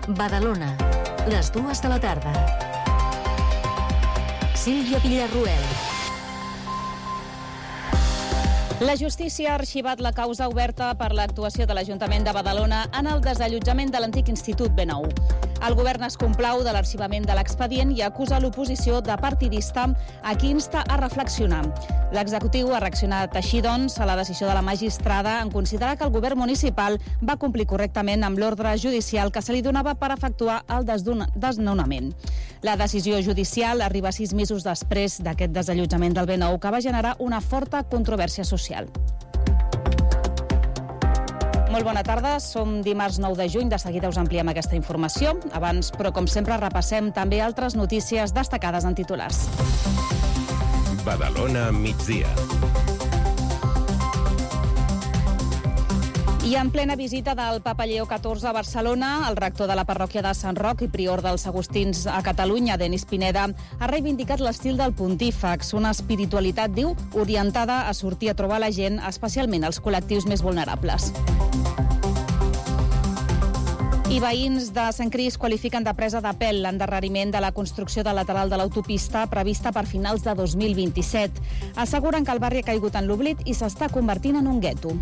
Badalona, les 2 de la tarda. Sílvia Villarroel. La justícia ha arxivat la causa oberta per l'actuació de l'Ajuntament de Badalona en el desallotjament de l'antic Institut B9. El govern es complau de l'arxivament de l'expedient i acusa l'oposició de partidista, a qui insta a reflexionar. L'executiu ha reaccionat així, doncs, a la decisió de la magistrada en considerar que el govern municipal va complir correctament amb l'ordre judicial que se li donava per efectuar el desnonament. La decisió judicial arriba 6 mesos després d'aquest desallotjament del B9, que va generar una forta controvèrsia social. Molt bona tarda, som dimarts 9 de juny, de seguida us ampliem aquesta informació. Abans, però com sempre, repassem també altres notícies destacades en titulars. Badalona migdia. I en plena visita del papa Lleó XIV a Barcelona, el rector de la parròquia de Sant Roc i prior dels Agustins a Catalunya, Denis Pineda, ha reivindicat l'estil del pontífex, una espiritualitat, diu, orientada a sortir a trobar la gent, especialment els col·lectius més vulnerables. I veïns de Sant Crist qualifiquen de presa de pèl l'endarreriment de la construcció del lateral de l'autopista prevista per finals de 2027. Asseguren que el barri ha caigut en l'oblit i s'està convertint en un gueto.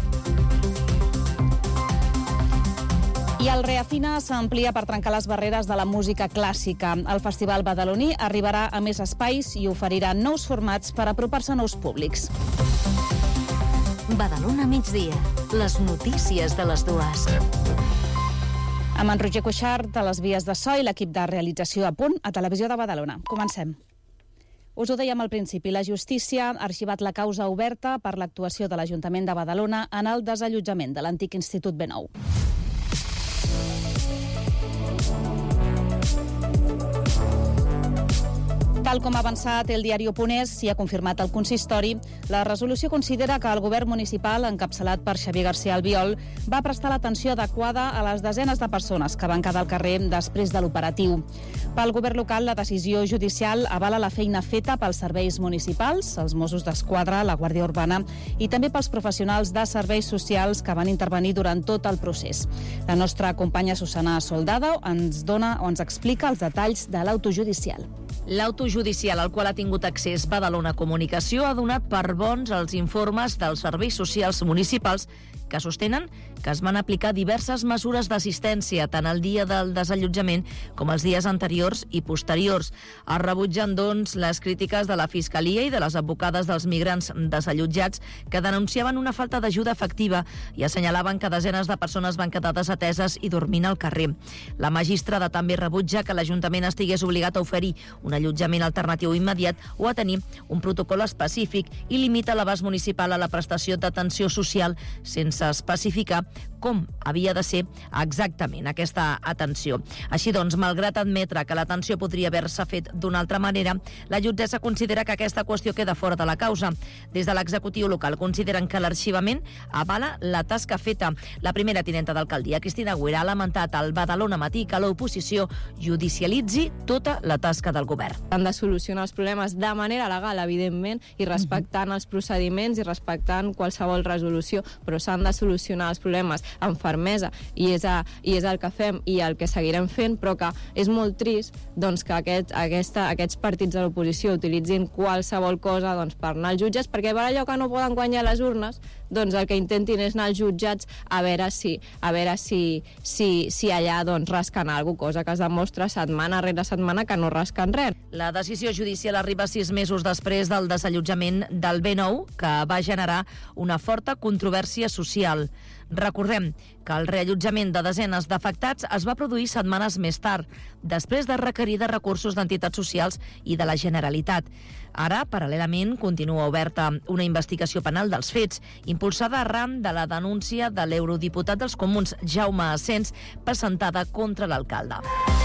I el Reafina s'amplia per trencar les barreres de la música clàssica. El Festival Badaloní arribarà a més espais i oferirà nous formats per apropar-se a nous públics. Badalona migdia, les notícies de les 2. Amb en Roger Cuixart a les vies de so i l'equip de realització a punt a Televisió de Badalona. Comencem. Us ho dèiem al principi, la justícia ha arxivat la causa oberta per l'actuació de l'Ajuntament de Badalona en el desallotjament de l'antic Institut B9. Tal com ha avançat el diari Oponés i ha confirmat el consistori, la resolució considera que el govern municipal, encapçalat per Xavier García Albiol, va prestar l'atenció adequada a les desenes de persones que van quedar al carrer després de l'operatiu. Pel govern local, la decisió judicial avala la feina feta pels serveis municipals, els Mossos d'Esquadra, la Guàrdia Urbana i també pels professionals de serveis socials que van intervenir durant tot el procés. La nostra companya Susana Soldado ens explica els detalls de l'auto judicial. L'auto judicial al qual ha tingut accés Badalona Comunicació ha donat per bons els informes dels serveis socials municipals que sostenen que es van aplicar diverses mesures d'assistència tant el dia del desallotjament com els dies anteriors i posteriors. Es rebutgen, doncs, les crítiques de la Fiscalia i de les advocades dels migrants desallotjats que denunciaven una falta d'ajuda efectiva i assenyalaven que desenes de persones van quedar desateses i dormint al carrer. La magistrada també rebutja que l'Ajuntament estigués obligat a oferir un allotjament alternatiu immediat o a tenir un protocol específic i limita l'abast municipal a la prestació d'atenció social sense especificar com havia de ser exactament aquesta atenció. Així doncs, malgrat admetre que l'atenció podria haver-se fet d'una altra manera, la jutgessa considera que aquesta qüestió queda fora de la causa. Des de l'executiu local consideren que l'arxivament avala la tasca feta. La primera tinenta d'alcaldia, Cristina Güera, ha lamentat al Badalona Matí que l'oposició judicialitzi tota la tasca del govern. Han de solucionar els problemes de manera legal, evidentment, i respectant els procediments i respectant qualsevol resolució, però s'han de solucionar els problemes amb fermesa i és el que fem i el que seguirem fent, però que és molt trist doncs, que aquests partits de l'oposició utilitzin qualsevol cosa doncs, per anar als jutges, perquè per allò que no poden guanyar les urnes, doncs el que intentin és anar als jutjats a veure si allà doncs, rasquen alguna cosa que es demostra setmana rere setmana que no rasquen res. La decisió judicial arriba 6 mesos després del desallotjament del B9, que va generar una forta controvèrsia social. Recordem que el reallotjament de desenes d'afectats es va produir setmanes més tard, després de requerir de recursos d'entitats socials i de la Generalitat. Ara, paral·lelament, continua oberta una investigació penal dels fets, impulsada arran de la denúncia de l'eurodiputat dels Comuns, Jaume Asens, presentada contra l'alcalde.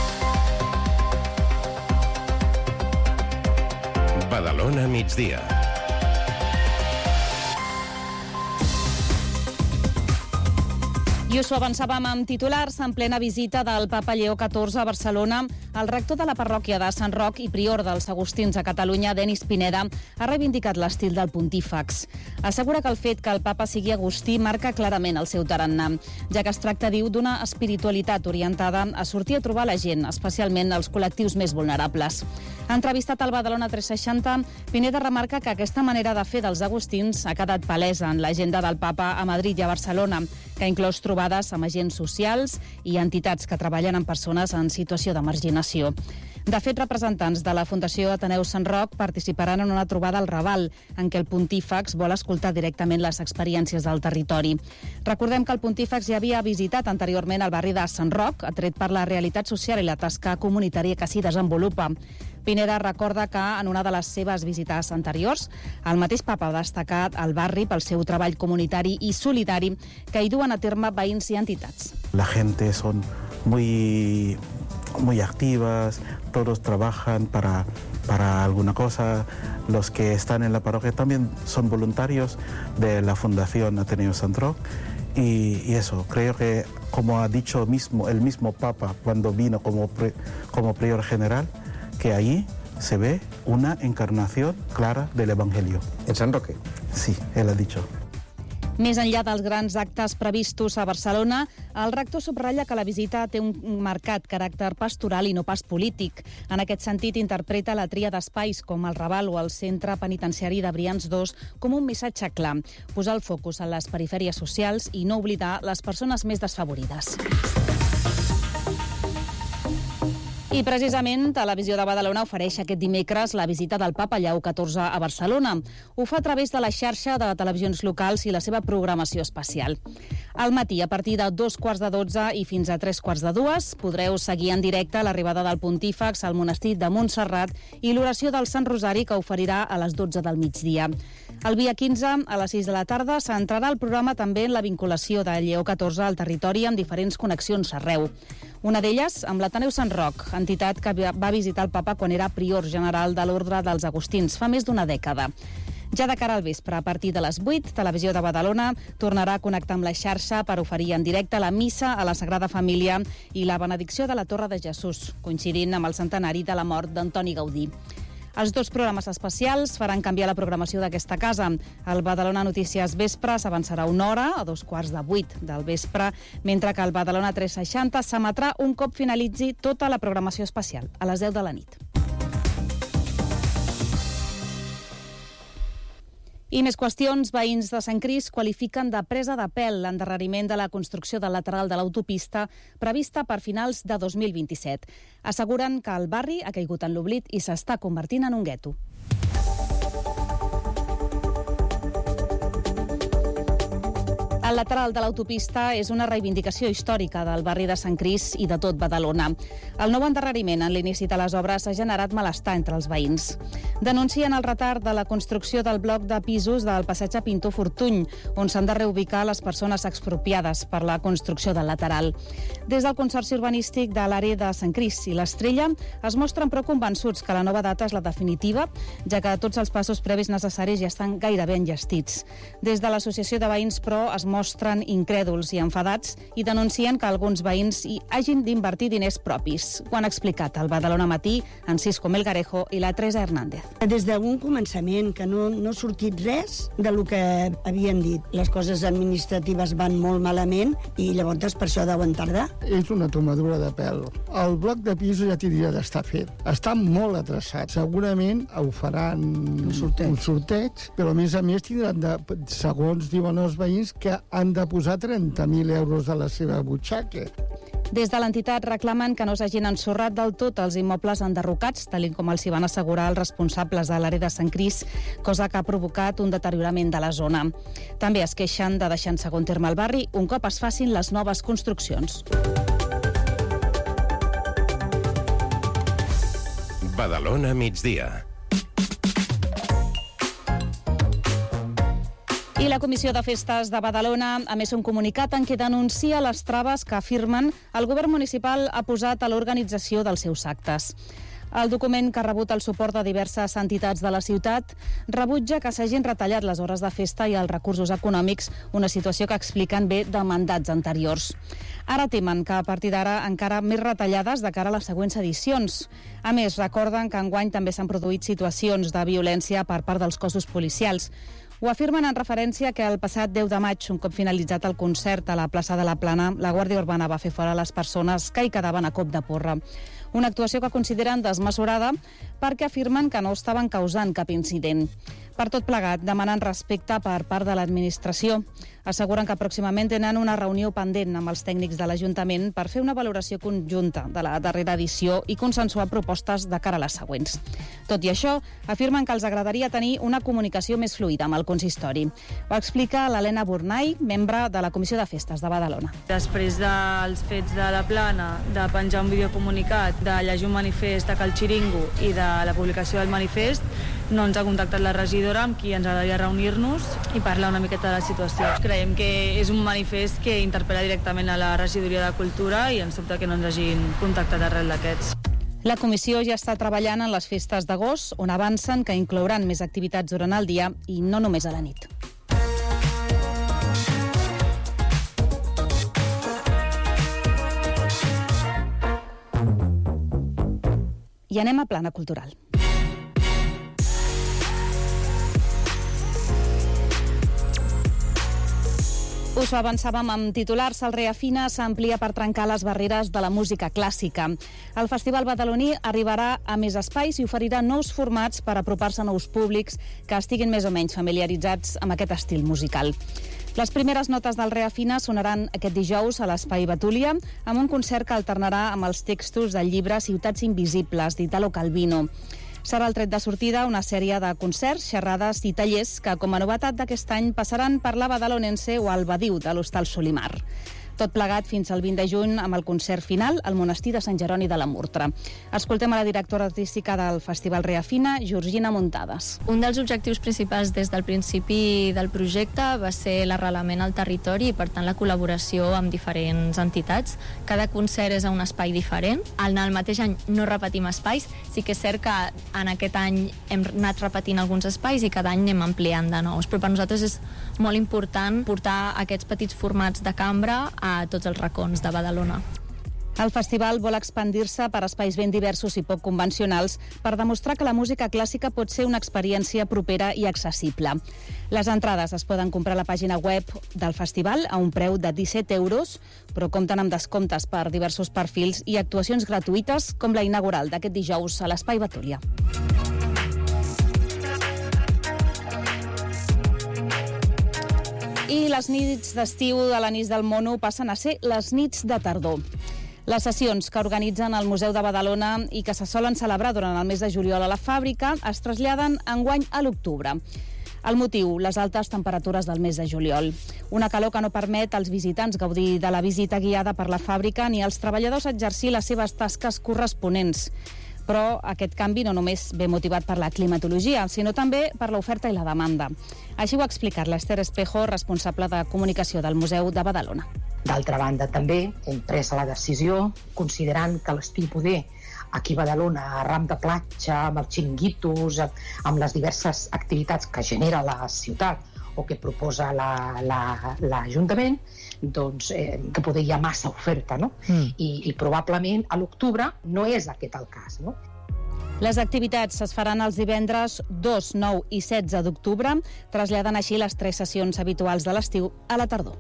Badalona migdia. I I us ho avançàvem amb titulars. En plena visita del papa Lleó XIV a Barcelona, el rector de la parròquia de Sant Roc i prior dels Agustins a Catalunya, Denis Pineda, ha reivindicat l'estil del pontífex. Assegura que el fet que el papa sigui agustí marca clarament el seu tarannà, ja que es tracta, diu, d'una espiritualitat orientada a sortir a trobar la gent, especialment els col·lectius més vulnerables. Entrevistat al Badalona 360, Pineda remarca que aquesta manera de fer dels agustins ha quedat palesa en l'agenda del papa a Madrid i a Barcelona, que ha inclòs trobades amb agents socials i entitats que treballen amb persones en situació de marginació. De fet, representants de la Fundació Ateneu Sant Roc participaran en una trobada al Raval, en què el pontífex vol escoltar directament les experiències del territori. Recordem que el pontífex ja havia visitat anteriorment el barri de Sant Roc, atret per la realitat social i la tasca comunitària que s'hi desenvolupa. Pineda recorda que en una de les seves visites anteriors, el mateix papa va destacar el barri pel seu treball comunitari i solidari que hi duen a terme veïns i entitats. La gente son muy activas, todos trabajan para alguna cosa. Los que están en la parroquia también son voluntarios de la Fundación Ateneo Sant Roc. Y eso, creo que, como ha dicho el mismo Papa cuando vino como prior general, que ahí se ve una encarnación clara del Evangelio. ¿En San Roque? Sí, él ha dicho. Més enllà dels grans actes previstos a Barcelona, el rector subratlla que la visita té un marcat caràcter pastoral i no pas polític. En aquest sentit, interpreta la tria d'espais com el Raval o el Centre Penitenciari de Brians II com un missatge clar, posar el focus en les perifèries socials i no oblidar les persones més desfavorides. I precisament Televisió de Badalona ofereix aquest dimecres la visita del papa Lleó XIV a Barcelona. Ho fa a través de la xarxa de televisions locals i la seva programació especial. Al matí, a partir de 2:15 i fins a 3:45, podreu seguir en directe l'arribada del pontífex al monestir de Montserrat i l'oració del Sant Rosari que oferirà a les 12 del migdia. El dia 15, a les 6 de la tarda, centrarà el programa també en la vinculació de Lleó XIV al territori amb diferents connexions arreu. Una d'elles amb l'Ateneu Sant Roc, entitat que va visitar el papa quan era prior general de l'Ordre dels Agustins, fa més d'una dècada. Ja de cara al vespre, a partir de les 8, Televisió de Badalona tornarà a connectar amb la xarxa per oferir en directe la missa a la Sagrada Família i la benedicció de la Torre de Jesús, coincidint amb el centenari de la mort d'Antoni Gaudí. Els dos programes especials faran canviar la programació d'aquesta casa. El Badalona Notícies Vespre s'avançarà una hora, a 7:45 del vespre, mentre que el Badalona 360 s'emetrà un cop finalitzi tota la programació especial, a les 10 de la nit. I més qüestions. Veïns de Sant Crist qualifiquen de presa de pèl l'endarreriment de la construcció del lateral de l'autopista prevista per finals de 2027. Asseguren que el barri ha caigut en l'oblit i s'està convertint en un gueto. El lateral de l'autopista és una reivindicació històrica del barri de Sant Crist i de tot Badalona. El nou endarreriment en l'inici de les obres ha generat malestar entre els veïns. Denuncien el retard de la construcció del bloc de pisos del passatge Pintor Fortuny, on s'han de reubicar les persones expropiades per la construcció del lateral. Des del Consorci Urbanístic de l'àrea de Sant Crist i l'Estrella es mostren prou convençuts que la nova data és la definitiva, ja que tots els passos previs necessaris ja estan gairebé enllestits. Des de l'Associació de Veïns, però, es mostren incrèduls i enfadats i denuncien que alguns veïns hi hagin d'invertir diners propis. Ho han explicat al Badalona Matí en Cisco Melgarejo i la Teresa Hernández. Des d'un començament, que no ha sortit res del que havien dit. Les coses administratives van molt malament i llavors per això deuen tardar. És una tomadura de pèl. El bloc de pisos ja tindria d'estar fet. Està molt atrasat. Segurament ho faran un sorteig, però a més tindran, segons diuen els veïns, que han de posar 30.000 euros de la seva butxaca. Des de l'entitat reclamen que no s'hagin ensorrat del tot els immobles enderrocats, tal com els hi van assegurar els responsables de l'àrea de Sant Crist, cosa que ha provocat un deteriorament de la zona. També es queixen de deixar en segon terme el barri un cop es facin les noves construccions. Badalona migdia. I la Comissió de Festes de Badalona ha emès un comunicat en què denuncia les traves que afirmen el govern municipal ha posat a l'organització dels seus actes. El document, que ha rebut el suport de diverses entitats de la ciutat, rebutja que s'hagin retallat les hores de festa i els recursos econòmics, una situació que expliquen bé de mandats anteriors. Ara temen que a partir d'ara encara més retallades de cara a les següents edicions. A més, recorden que enguany també s'han produït situacions de violència per part dels cossos policials. Ho afirmen en referència que el passat 10 de maig, un cop finalitzat el concert a la plaça de la Plana, la Guàrdia Urbana va fer fora les persones que hi quedaven a cop de porra. Una actuació que consideren desmesurada perquè afirmen que no estaven causant cap incident. Per tot plegat, demanen respecte per part de l'administració. Asseguren que pròximament tenen una reunió pendent amb els tècnics de l'Ajuntament per fer una valoració conjunta de la darrera edició i consensuar propostes de cara a les següents. Tot i això, afirmen que els agradaria tenir una comunicació més fluida amb el consistori. Ho explica l'Helena Bornai, membre de la Comissió de Festes de Badalona. Després dels fets de la Plana, de penjar un videocomunicat, de llegir un manifest a Cal Xiringo i de la publicació del manifest, no ens ha contactat la regidora amb qui ens agradaria reunir-nos i parlar una miqueta de la situació. Creiem que és un manifest que interpel·la directament a la regidoria de Cultura i ens sobta que no ens hagin contactat arrel d'aquests. La comissió ja està treballant en les festes d'agost, on avancen que inclouran més activitats durant el dia i no només a la nit. I anem a plana cultural. Us ho avançàvem amb titulars. El Reafina s'amplia per trencar les barreres de la música clàssica. El Festival Badaloní arribarà a més espais i oferirà nous formats per apropar-se a nous públics que estiguin més o menys familiaritzats amb aquest estil musical. Les primeres notes del Reafina sonaran aquest dijous a l'Espai Betúlia amb un concert que alternarà amb els textos del llibre Ciutats invisibles, d'Italo Calvino. Serà el tret de sortida una sèrie de concerts, xerrades i tallers que, com a novetat d'aquest any, passaran per la Badalonense o al Badiu de l'Hostal Solimar. Tot plegat fins al 20 de juny amb el concert final al Monestir de Sant Jeroni de la Murtra. Escoltem a la directora artística del Festival Reafina, Georgina Muntades. Un dels objectius principals des del principi del projecte va ser l'arrelament al territori i, per tant, la col·laboració amb diferents entitats. Cada concert és a un espai diferent. En el mateix any no repetim espais. Sí que és cert que en aquest any hem anat repetint alguns espais i cada any anem ampliant de nous. Però per nosaltres és molt important portar aquests petits formats de cambra a tots els racons de Badalona. El festival vol expandir-se per espais ben diversos i poc convencionals per demostrar que la música clàssica pot ser una experiència propera i accessible. Les entrades es poden comprar a la pàgina web del festival a un preu de 17 €, però compten amb descomptes per diversos perfils i actuacions gratuïtes com la inaugural d'aquest dijous a l'Espai Betúlia. I les nits d'estiu de l'Anís del Mono passen a ser les nits de tardor. Les sessions que organitzen el Museu de Badalona i que se solen celebrar durant el mes de juliol a la fàbrica es traslladen enguany a l'octubre. El motiu, les altes temperatures del mes de juliol. Una calor que no permet als visitants gaudir de la visita guiada per la fàbrica ni als treballadors exercir les seves tasques corresponents. Però aquest canvi no només ve motivat per la climatologia, sinó també per l'oferta i la demanda. Així ho ha explicat l'Ester Espejo, responsable de comunicació del Museu de Badalona. D'altra banda, també hem pres la decisió, considerant que l'estiu poder aquí a Badalona, a ram de platja, amb els xiringuitos, amb les diverses activitats que genera la ciutat o que proposa l'Ajuntament, doncs que poder hi ha massa oferta, no? I probablement a l'octubre no és aquest el cas, no? Les activitats es faran els divendres 2, 9 i 16 d'octubre, traslladant així les 3 sessions habituals de l'estiu a la tardor.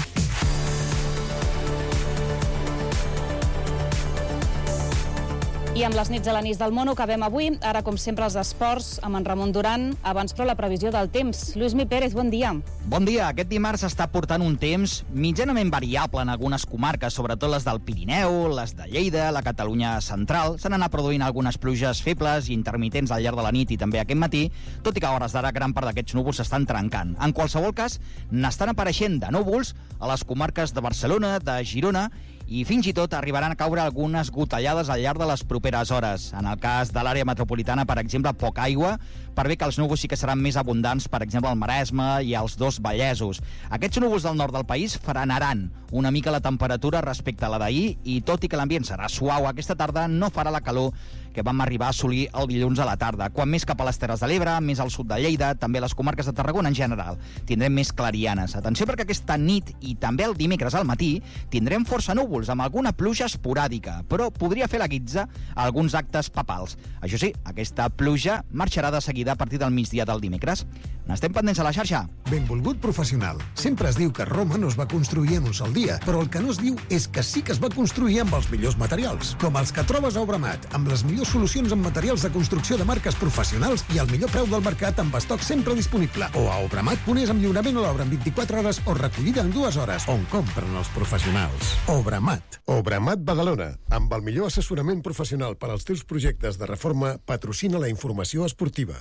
I amb les nits a l'Anís del Mono acabem avui. Ara, com sempre, els esports amb en Ramon Duran. Abans, però, la previsió del temps. Lluís Pérez, bon dia. Bon dia. Aquest dimarts està portant un temps mitjanament variable en algunes comarques, sobretot les del Pirineu, les de Lleida, la Catalunya central. S'han anat produint algunes pluges febles i intermitents al llarg de la nit i també aquest matí, tot i que a hores d'ara gran part d'aquests núvols s'estan trencant. En qualsevol cas, n'estan apareixent de núvols a les comarques de Barcelona, de Girona i fins i tot arribaran a caure algunes gotellades al llarg de les properes hores. En el cas de l'àrea metropolitana, per exemple, poca aigua, per bé que els núvols sí que seran més abundants, per exemple, al Maresme i als dos Vallesos. Aquests núvols del nord del país frenaran una mica la temperatura respecte a la d'ahir i, tot i que l'ambient serà suau aquesta tarda, no farà la calor que vam arribar a assolir el dilluns a la tarda. Quan més cap a les Terres de l'Ebre, més al sud de Lleida, també les comarques de Tarragona en general, tindrem més clarianes. Atenció, perquè aquesta nit i també el dimecres al matí tindrem força núvols amb alguna pluja esporàdica, però podria fer la guitza a alguns actes papals. Això sí, aquesta pluja marxarà de seguida a partir del migdia del dimecres. N'estem pendents a la xarxa. Benvolgut professional. Sempre es diu que Roma no es va construir en un sol dia, però el que no es diu és que sí que es va construir amb els millors materials, com els que trobes a Obramat, amb les millors solucions en materials de construcció de marques professionals i el millor preu del mercat amb estoc sempre disponible. O a Obramat.es amb lliurament a l'obra en 24 hores o recollida en 2 hores, on compren els professionals. Obramat. Obramat Badalona, amb el millor assessorament professional per als teus projectes de reforma, patrocina la informació esportiva.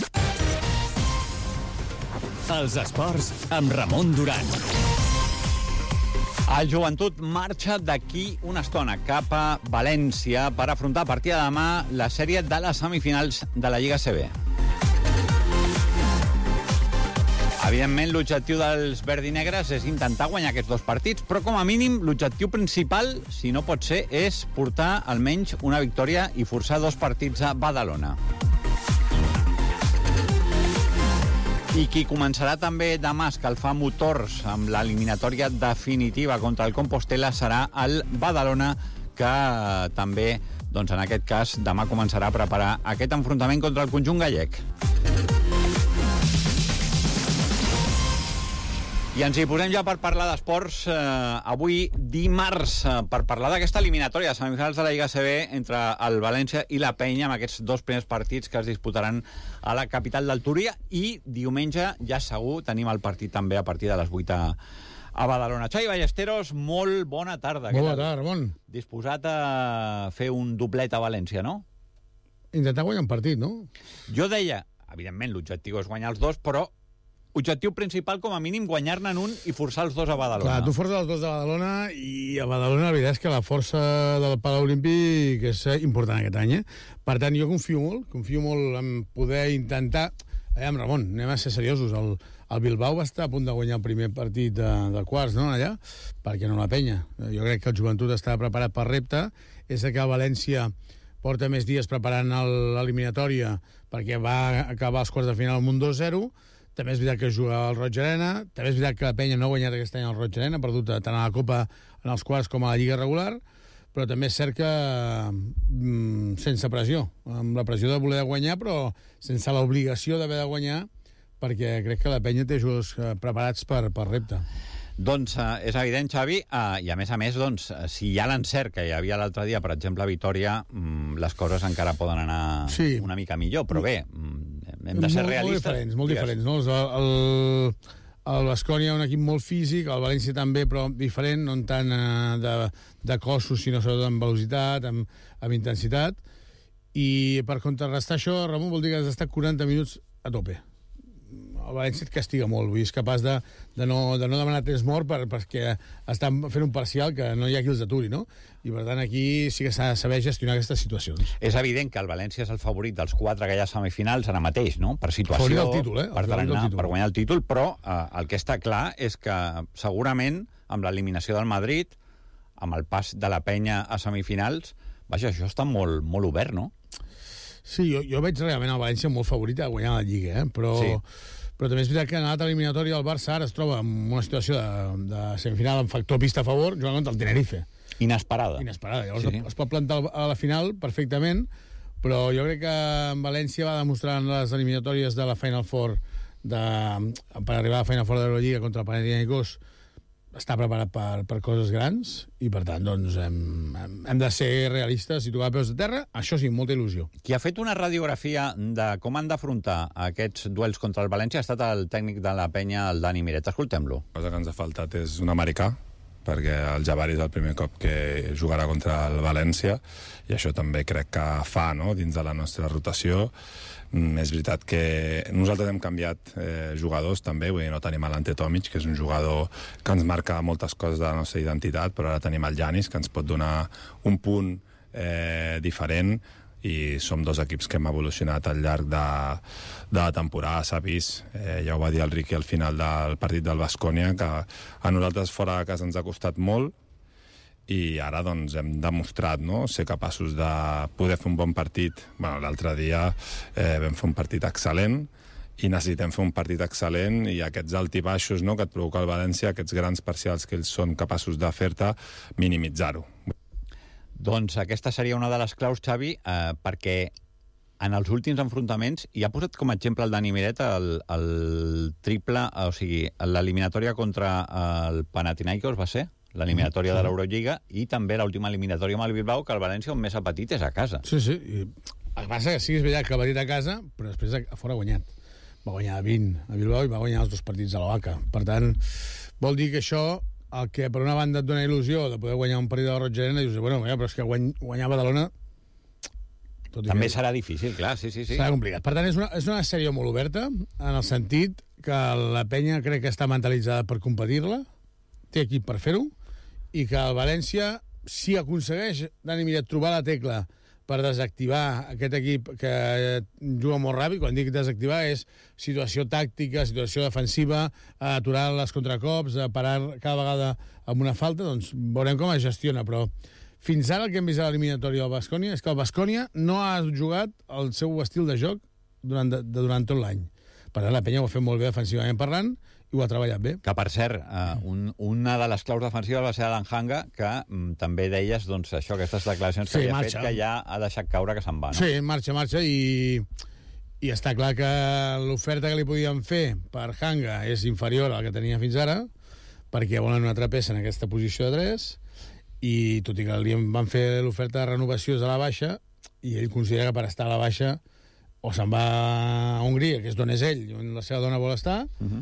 Els esports amb Ramon Duran. El Joventut marxa d'aquí una estona cap a València per afrontar a partir de demà la sèrie de les semifinals de la Lliga CB. Evidentment, l'objectiu dels verdinegres és intentar guanyar aquests 2 partits, però com a mínim l'objectiu principal, si no pot ser, és portar almenys una victòria i forçar 2 partits a Badalona. I qui començarà també demà a escalfar motors amb l'eliminatòria definitiva contra el Compostela serà el Badalona, que també, doncs en aquest cas, demà començarà a preparar aquest enfrontament contra el conjunt gallec. I ens hi posem ja per parlar d'esports avui dimarts, per parlar d'aquesta eliminatòria de semifinals de la Lliga CB entre el València i la Penya, amb aquests 2 primers partits que es disputaran a la capital del Túria, i diumenge ja segur tenim el partit també a partir de les 8 a Badalona. Xavi Ballesteros, molt bona tarda. Molt bona tarda, Ramon. Disposat a fer un doblet a València, no? Intentar guanyar un partit, no? Jo deia, evidentment, l'objectiu és guanyar els 2, però objectiu principal, com a mínim, guanyar-ne un i forçar els 2 a Badalona. Clar, tu forces els 2 de Badalona, i a Badalona la veritat és que la força del Palau Olímpic és important aquest any. Per tant, jo confio molt en poder intentar... Ramon, anem a ser seriosos. El Bilbao va estar a punt de guanyar el primer partit de quarts, no?, allà, perquè no la Penya. Jo crec que el Joventut estava preparat per repte. És que el València porta més dies preparant l'eliminatòria perquè va acabar els quarts de final amb un 2-0. També és veritat que juga al Roig Arena, també és veritat que la Penya no ha guanyat aquest any al Roig Arena, ha perdut tant a la Copa en els quarts com a la Lliga regular, però també és cert que sense pressió, amb la pressió de voler guanyar, però sense l'obligació d'haver de guanyar, perquè crec que la Penya té jugadors preparats per repte. Doncs és evident, Xavi, i a més, doncs, si hi ha l'encert que hi havia l'altre dia, per exemple, a Vitòria, les coses encara poden anar una mica millor, però bé, hem de ser realistes. Molt diferents, no? El Baskonia un equip molt físic, el València també, però diferent, no tant de cossos, sinó sobretot amb velocitat, amb intensitat. I per contrarrestar això, Ramon, vol dir que has d'estar 40 minuts a tope. El València et castiga molt, és capaç de no demanar temps mort perquè estan fent un parcial que no hi ha qui els aturi, no? I per tant aquí sí que s'ha de saber gestionar aquestes situacions. És evident que el València és el favorit dels 4 que hi ha semifinals ara mateix, no? Per situació, favorit del títol, per guanyar el títol, però el que està clar és que segurament amb l'eliminació del Madrid, amb el pas de la Penya a semifinals, vaja, això està molt, molt obert, no? Sí, jo veig realment el València molt favorit a guanyar la Lliga, però també és veritat que en l'altra eliminatòria el Barça ara es troba en una situació de semifinal amb factor pista a favor, jugant contra el Tenerife. Inesperada. Llavors es pot plantar a la final perfectament, però jo crec que en València va demostrar en les eliminatòries de la Final Four per arribar a la Final Four de l'Eurolliga contra el Panathinaikos està preparat per coses grans i, per tant, doncs, hem de ser realistes i tocar peus de terra. Això sí, molta il·lusió. Qui ha fet una radiografia de com han d'afrontar aquests duels contra el València ha estat el tècnic de la Penya, el Dani Miret. Escoltem-lo. La cosa que ens ha faltat és un americà, perquè el Jabari és el primer cop que jugarà contra el València, i això també crec que fa, no?, dins de la nostra rotació. És veritat que nosaltres hem canviat jugadors també, vull dir, no tenim l'Ante Tomic, que és un jugador que ens marca moltes coses de la nostra identitat, però ara tenim el Giannis, que ens pot donar un punt diferent, i som dos equips que hem evolucionat al llarg de la temporada, s'ha vist. Ja ho va dir el Riqui al final del partit del Baskonia, que a nosaltres fora de casa ens ha costat molt, i ara doncs hem demostrat, no?, ser capaços de poder fer un bon partit. Bueno, l'altre dia vam fer un partit excel·lent, i necessitem fer un partit excel·lent, i aquests altibaixos, no?, que et provoca el València, aquests grans parcials que ells són capaços de fer-te, minimitzar-ho. Doncs aquesta seria una de les claus, Xavi, perquè en els últims enfrontaments, i ha posat com a exemple el Dani Miret el triple, o sigui, l'eliminatòria contra el Panathinaikos va ser, l'eliminatòria de l'Eurolliga, i també l'última eliminatòria amb el Bilbao, que el València on més ha patit és a casa. Sí, sí. El que passa que sí, és veritat que ha patit a casa, però després a fora ha guanyat. Va guanyar 20 a Bilbao i va guanyar els 2 partits a l'Oaca. Per tant, vol dir que això, el que per una banda et dona il·lusió de poder guanyar un partit de la Roig Arena, dius, bueno, però és que guanyar Badalona... També serà difícil, clar, sí. Serà complicat. Per tant, és una sèrie molt oberta, en el sentit que la penya crec que està mentalitzada per competir-la, té equip per fer-ho, i que el València, si aconsegueix, Dani Miret, trobar la tecla per desactivar aquest equip que juga molt ràpid, quan dic desactivar és situació tàctica, situació defensiva, aturar les contracops, parar cada vegada amb una falta, doncs veurem com es gestiona, però fins ara el que hem vist a l'eliminatòria del Baskonia és que el Baskonia no ha jugat el seu estil de joc durant tot l'any. Per tant, la penya ho ha fet molt bé defensivament parlant, i ho ha treballat bé. Que, per cert, una de les claus defensives va ser Adam Hanga, que també deies, doncs, això, aquestes declaracions que havia fet, que ja ha deixat caure que se'n va, no? Sí, marxa, i està clar que l'oferta que li podien fer per Hanga és inferior a la que tenia fins ara, perquè volen una altra peça en aquesta posició de 3, i tot i que li van fer l'oferta de renovació a la baixa, i ell considera que per estar a la baixa o se'n va a Hongria, que és d'on és ell, on la seva dona vol estar,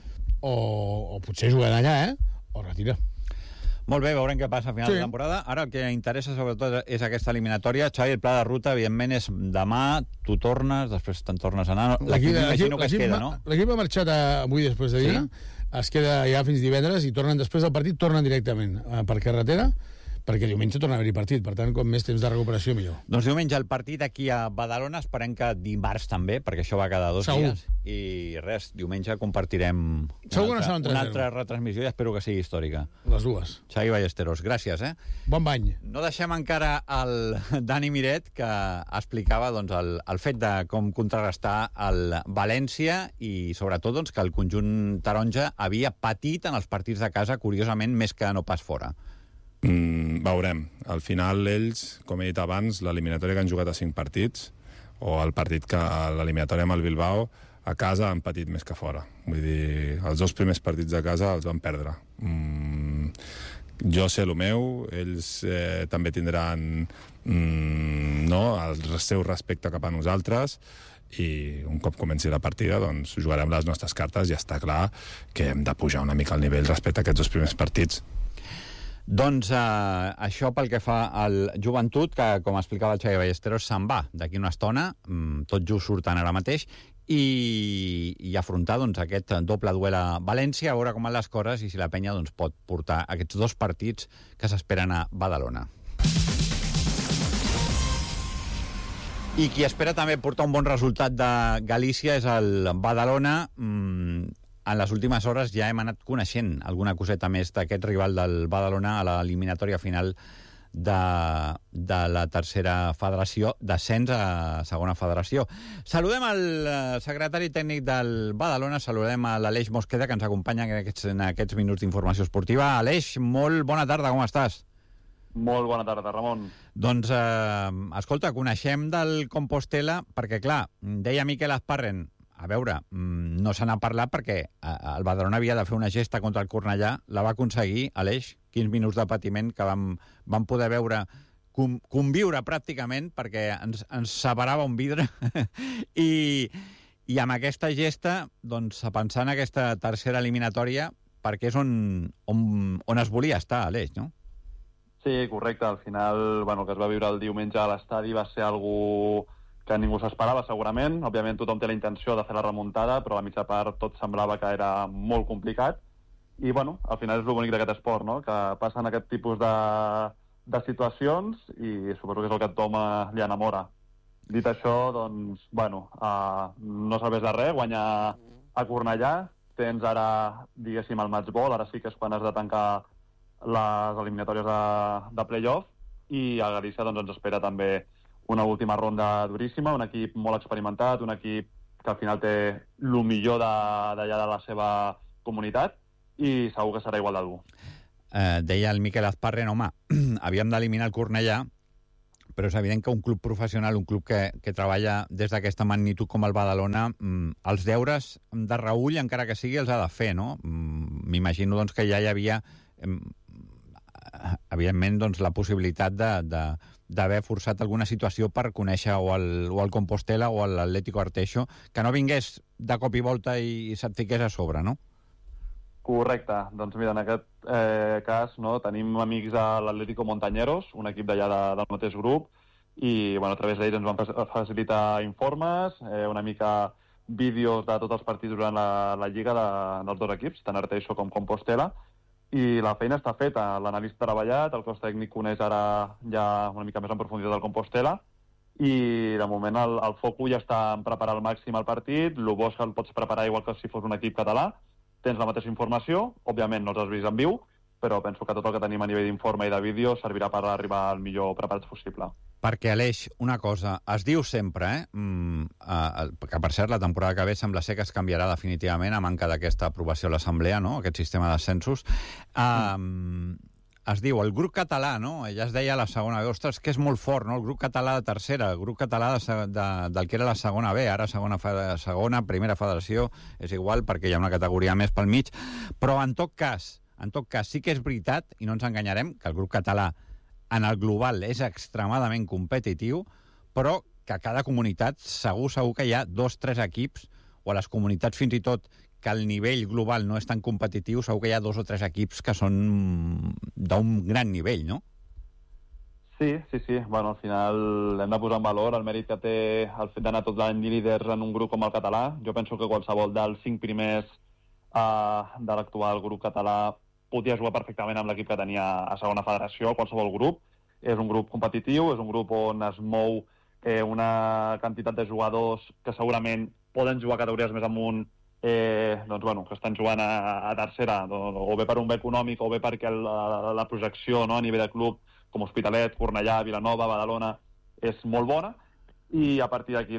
o potser juguen allà, o retira. Molt bé, veurem què passa a final de temporada. Ara el que interessa sobretot és aquesta eliminatòria. Xavi, el pla de ruta, evidentment, és demà, tu tornes, després te'n tornes a anar. L'equip m'imagino que es queda, no? L'equip ha marxat avui després de dinar, es queda ja fins divendres i tornen després del partit, tornen directament per carretera, perquè diumenge torna a haver-hi partit, per tant, com més temps de recuperació, millor. Doncs diumenge el partit aquí a Badalona, esperem que dimarts també, perquè això va cada 2 dies. I res, diumenge compartirem una altra retransmissió i espero que sigui històrica. Les dues. Xavi Ballesteros, gràcies, Bon bany. No deixem encara el Dani Miret, que explicava doncs, el fet de com contrarrestar el València i sobretot doncs, que el conjunt taronja havia patit en els partits de casa, curiosament, més que no pas fora. Veurem. Al final, ells, com he dit abans, l'eliminatòria que han jugat a 5 partits, o el partit que l'eliminatòria amb el Bilbao, a casa han patit més que fora. Vull dir, els 2 primers partits de casa els van perdre. Jo sé el meu, ells també tindran el seu respecte cap a nosaltres, i un cop comenci la partida doncs jugarem les nostres cartes i està clar que hem de pujar una mica el nivell respecte a aquests 2 primers partits. Doncs això pel que fa al Joventut, que, com explicava el Xavi Ballesteros, se'n va d'aquí una estona, tot just surten ara mateix, i afrontar doncs, aquest doble duel a València, a veure com van les coses i si la penya doncs, pot portar aquests 2 partits que s'esperen a Badalona. I qui espera també portar un bon resultat de Galícia és el Badalona. En les últimes hores ja hem anat coneixent alguna coseta més d'aquest rival del Badalona a l'eliminatòria final de la tercera federació, d'ascens a segona federació. Saludem el secretari tècnic del Badalona, saludem a l'Aleix Mosqueda, que ens acompanya en aquests minuts d'informació esportiva. Aleix, molt bona tarda, com estàs? Molt bona tarda, Ramon. Doncs, escolta, coneixem del Compostela, perquè, clar, deia Miquel Azparren, a veure, no se n'ha parlat perquè el Badalona havia de fer una gesta contra el Cornellà, la va aconseguir, Aleix, 15 minuts de patiment que vam poder veure, conviure pràcticament, perquè ens separava un vidre, i amb aquesta gesta, doncs, pensant en aquesta tercera eliminatòria, perquè és on es volia estar, Aleix, no? Sí, correcte. Al final, el que es va viure el diumenge a l'estadi va ser algo que ningú s'esperava, segurament. Òbviament tothom té la intenció de fer la remuntada, però a la mitja part tot semblava que era molt complicat. I, al final és el bonic d'aquest esport, no? Que passen aquest tipus de situacions i suposo que és el que a tothom li enamora. Dit això, doncs, no serveix de res, guanyar a Cornellà. Tens ara, diguéssim, el matchball, ara sí que és quan has de tancar les eliminatòries de play-off, i a Galícia doncs, ens espera també una última ronda duríssima, un equip molt experimentat, un equip que al final té el millor d'allà de la seva comunitat, i segur que serà igual de dur. Deia el Miquel Azparren, home, havíem d'eliminar el Cornellà, però és evident que un club professional, un club que treballa des d'aquesta magnitud com el Badalona, els deures de Raül, encara que sigui, els ha de fer, no? M'imagino doncs, que ja hi havia evidentment doncs, la possibilitat d'haver forçat alguna situació per conèixer o el Compostela o l'Atlético Arteixo, que no vingués de cop i volta i se't fiqués a sobre, no? Correcte. Doncs mira, en aquest cas tenim amics a l'Atlético Montañeros, un equip d'allà del mateix grup, i a través d'ells ens van facilitar informes, una mica vídeos de tots els partits durant la lliga dels dos equips, tant Arteixo com Compostela, i la feina està feta. L'analista ha treballat, el cos tècnic coneix ara ja una mica més en profunditat del Compostela, i de moment el foc ja està en preparar al màxim el partit. El bo és que el pots preparar igual que si fos un equip català. Tens la mateixa informació, òbviament no els has vist en viu, però penso que tot el que tenim a nivell d'informe i de vídeo servirà per arribar al millor preparats possible. Perquè, Aleix, una cosa, es diu sempre, que per cert la temporada que ve sembla ser que es canviarà definitivament a manca d'aquesta aprovació a l'Assemblea, no?, aquest sistema d'ascensos. Es diu el grup català, no?, ja es deia a la segona B, ostres, que és molt fort, no?, el grup català de tercera, el grup català del que era la segona B, ara segona, primera federació, és igual perquè hi ha una categoria més pel mig, però en tot cas sí que és veritat, i no ens enganyarem, que el grup català en el global és extremadament competitiu, però que a cada comunitat segur que hi ha 2 o 3 equips, o a les comunitats fins i tot que el nivell global no és tan competitiu, segur que hi ha 2 o 3 equips que són d'un gran nivell, no? Sí. Al final hem de posar en valor el mèrit que té el fet d'anar tot l'any líders en un grup com el català. Jo penso que qualsevol dels 5 primers de l'actual grup català podia jugar perfectament amb l'equip que tenia a segona federació, qualsevol grup. És un grup competitiu, és un grup on es mou una quantitat de jugadors que segurament poden jugar a categories més amunt, que estan jugant a tercera, o bé per un bé econòmic o bé perquè la projecció a nivell de club com Hospitalet, Cornellà, Vilanova, Badalona és molt bona, i a partir d'aquí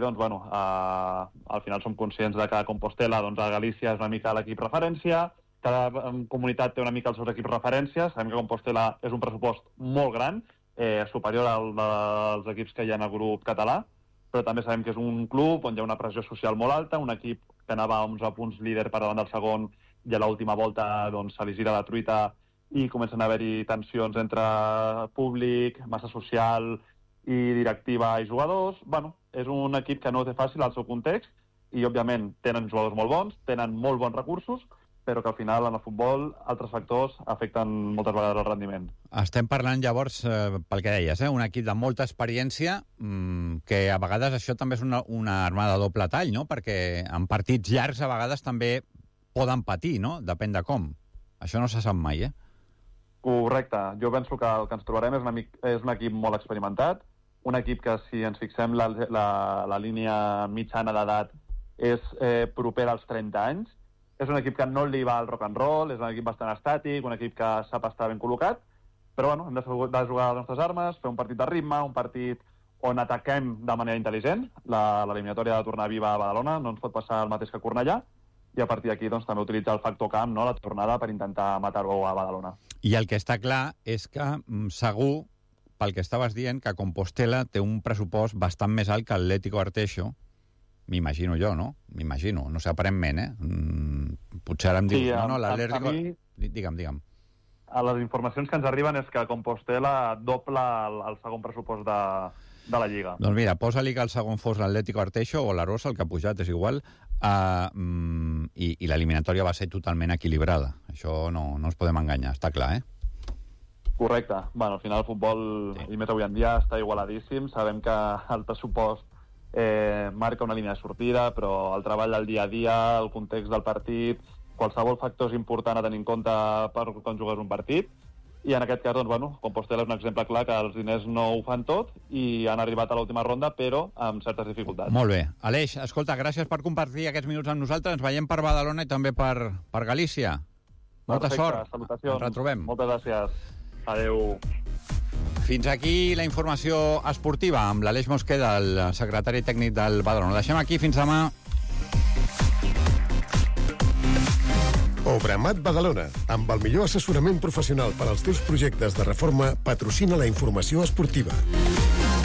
al final som conscients de que Compostela a Galícia és una mica l'equip referència, cada comunitat té una mica els seus equips referències. Sabem que Compostela és un pressupost molt gran, superior al dels equips que hi ha en el grup català, però també sabem que és un club on hi ha una pressió social molt alta, un equip que anava a 11 punts líder per davant del segon, i a l'última volta se li gira la truita i comencen a haver-hi tensions entre públic, massa social i directiva i jugadors. És un equip que no té fàcil al seu context, i òbviament tenen jugadors molt bons, tenen molt bons recursos, però que al final en el futbol altres factors afecten moltes vegades el rendiment. Estem parlant llavors, pel que deies, un equip de molta experiència, que a vegades això també és una arma de doble tall, no? Perquè en partits llargs a vegades també poden patir, no? Depèn de com. Això no se sap mai, Correcte. Jo penso que el que ens trobarem és un equip molt experimentat, un equip que, si ens fixem la línia mitjana d'edat, és proper als 30 anys. És un equip que no li va al rock and roll, és un equip bastant estàtic, un equip que sap estar ben col·locat, però hem de jugar les nostres armes, fer un partit de ritme, un partit on ataquem de manera intel·ligent. L'eliminatòria de tornar viva a Badalona no ens pot passar el mateix que a Cornellà, i a partir d'aquí també utilitzar el factor camp, la tornada, per intentar matar-ho a Badalona. I el que està clar és que segur, pel que estaves dient, que Compostela té un pressupost bastant més alt que l'Atlético Arteixo. M'imagino jo, no? M'imagino, no sé, aparentment, Potser ara em dius, l'Atlético... Digue'm. Les informacions que ens arriben és que Compostela dobla el segon pressupost de la Lliga. Doncs mira, posa-li que el segon fos l'Atlético Arteixo o l'Arosa, el que ha pujat, és igual, i l'eliminatòria va ser totalment equilibrada. Això no ens podem enganyar, està clar, Correcte. Bueno, al final el futbol, i més avui en dia, està igualadíssim. Sabem que el pressupost marca una línia de sortida, però el treball del dia a dia, el context del partit, qualsevol factor és important a tenir en compte per quan jugues un partit. I en aquest cas, doncs, bueno, Compostela és un exemple clar que els diners no ho fan tot i han arribat a l'última ronda, però amb certes dificultats. Molt bé. Aleix, escolta, gràcies per compartir aquests minuts amb nosaltres. Ens veiem per Badalona i també per Galícia. Molta sort. Salutacions. Ens retrobem. Moltes gràcies. Adéu. Fins aquí la informació esportiva amb l'Aleix Mosqueda, el secretari tècnic del Badalona. Deixem aquí, fins demà. Obramat Badalona, amb el millor assessorament professional per als teus projectes de reforma, patrocina la informació esportiva.